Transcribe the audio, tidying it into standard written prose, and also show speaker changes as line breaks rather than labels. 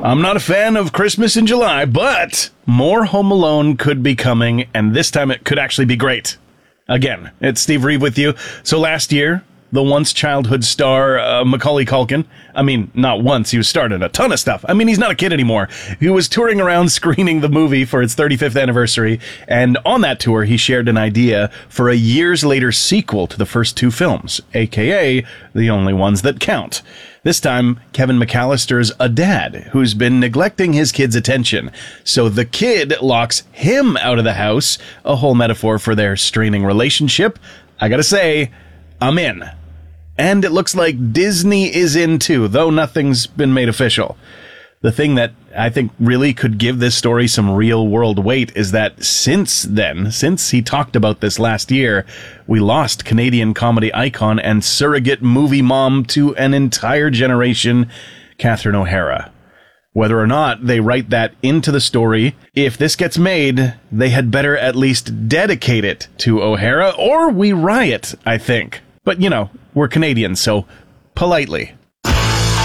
I'm not a fan of Christmas in July, but more Home Alone could be coming, and this time it could actually be great. Again, it's Steve Reeve with you. So last year, the once childhood star Macaulay Culkin, I mean, not once, he was starring in a ton of stuff. I mean, he's not a kid anymore. He was touring around screening the movie for its 35th anniversary, and on that tour, he shared an idea for a years later sequel to the first two films, aka the only ones that count. This time, Kevin McAllister's a dad who's been neglecting his kid's attention. So the kid locks him out of the house, a whole metaphor for their straining relationship. I gotta say, I'm in. And it looks like Disney is in too, though nothing's been made official. The thing that I think really could give this story some real world weight is that since he talked about this last year, we lost Canadian comedy icon and surrogate movie mom to an entire generation, Catherine O'Hara. Whether or not they write that into the story, if this gets made, they had better at least dedicate it to O'Hara, or we riot, I think. But, you know, we're Canadians, so politely.